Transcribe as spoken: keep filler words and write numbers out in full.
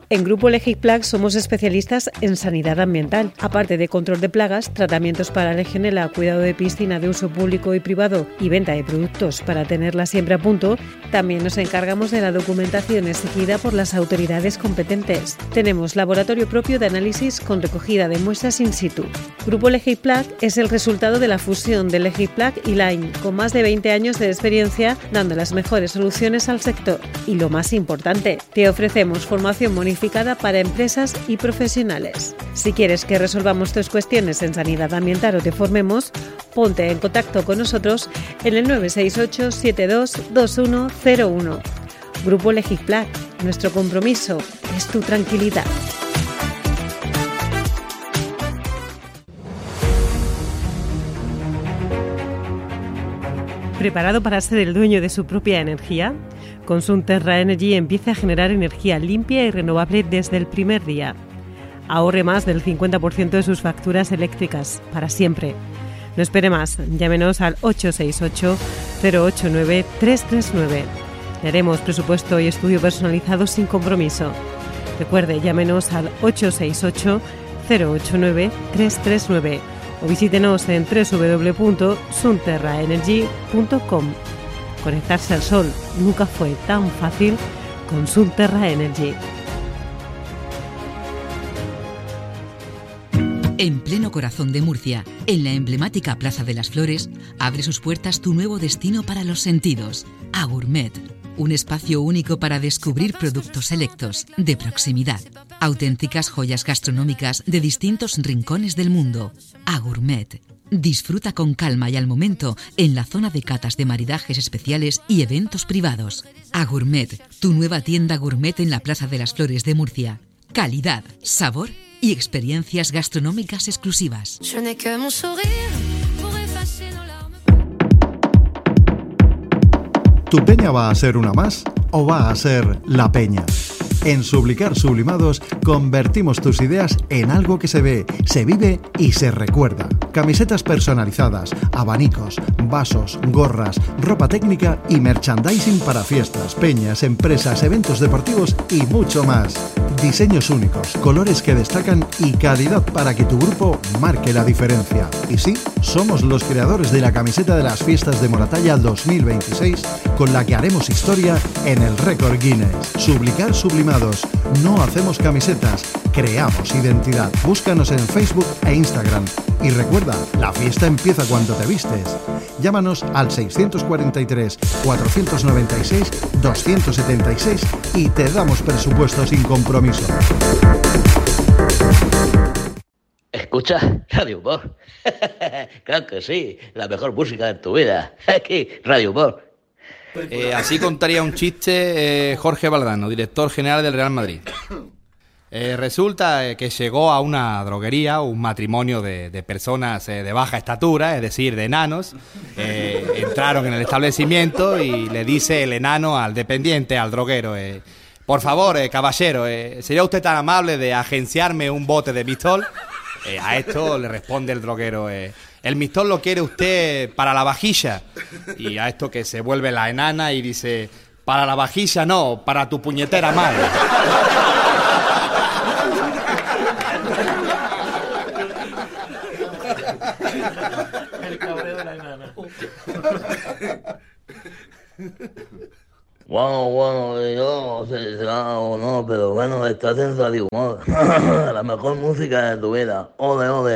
En Grupo Legiplag somos especialistas en sanidad ambiental. Aparte de control de plagas, tratamientos para legionela, cuidado de piscina de uso público y privado y venta de productos para tenerla siempre a punto, también nos encargamos de la documentación exigida por las autoridades competentes. Tenemos laboratorio propio de análisis con recogida de muestras in situ. Grupo Legiplag es el resultado de la fusión de Legiplag y Line, con más de veinte años de experiencia dando las mejores soluciones al sector. Y lo más importante, te ofrecemos formación monitorada para empresas y profesionales. Si quieres que resolvamos tus cuestiones en sanidad ambiental o te formemos, ponte en contacto con nosotros en el nueve seis ocho siete dos dos uno cero uno. Grupo Legiplag, nuestro compromiso es tu tranquilidad. ¿Preparado para ser el dueño de su propia energía? Con Sunterra Energy empiece a generar energía limpia y renovable desde el primer día. Ahorre más del cincuenta por ciento de sus facturas eléctricas, para siempre. No espere más, llámenos al ocho seis ocho cero ocho nueve tres tres nueve. Le haremos presupuesto y estudio personalizado sin compromiso. Recuerde, llámenos al ocho seis ocho cero ocho nueve tres tres nueve o visítenos en doble u doble u doble u punto sunterra energy punto com. Conectarse al sol nunca fue tan fácil con Sunterra Energy. En pleno corazón de Murcia, en la emblemática Plaza de las Flores, abre sus puertas tu nuevo destino para los sentidos, Agourmet. Un espacio único para descubrir productos selectos, de proximidad. Auténticas joyas gastronómicas de distintos rincones del mundo. Agourmet. Disfruta con calma y al momento en la zona de catas de maridajes especiales y eventos privados. Agourmet, tu nueva tienda gourmet en la Plaza de las Flores de Murcia. Calidad, sabor y experiencias gastronómicas exclusivas. ¿Tu peña va a ser una más o va a ser la peña? En Sublicar Sublimados convertimos tus ideas en algo que se ve, se vive y se recuerda. Camisetas personalizadas, abanicos, vasos, gorras, ropa técnica y merchandising para fiestas, peñas, empresas, eventos deportivos y mucho más. Diseños únicos, colores que destacan y calidad para que tu grupo marque la diferencia. Y sí, somos los creadores de la camiseta de las fiestas de Moratalla dos mil veintiséis, con la que haremos historia en el récord Guinness. Sublicar Sublimados. No hacemos camisetas, creamos identidad. Búscanos en Facebook e Instagram. Y recuerda, la fiesta empieza cuando te vistes. Llámanos al seiscientos cuarenta y tres, cuatrocientos noventa y seis, doscientos setenta y seis y te damos presupuesto sin compromiso. ¿Escucha? Radio Humor. Claro que sí, la mejor música de tu vida. Aquí, Radio Humor. Eh, así contaría un chiste eh, Jorge Valdano, director general del Real Madrid. Eh, resulta eh, que llegó a una droguería un matrimonio de, de personas eh, de baja estatura, es decir, de enanos. Eh, entraron en el establecimiento y le dice el enano al dependiente, al droguero, eh, por favor, eh, caballero, eh, ¿sería usted tan amable de agenciarme un bote de Mistol? Eh, a esto le responde el droguero, eh, ¿el Mistol lo quiere usted para la vajilla? Y a esto que se vuelve la enana y dice, para la vajilla no, para tu puñetera madre. El cabreo de la enana. Bueno, bueno, yo no sé si será o no, pero bueno, estás en Radio Humor. La mejor música de tu vida. Ole, ole.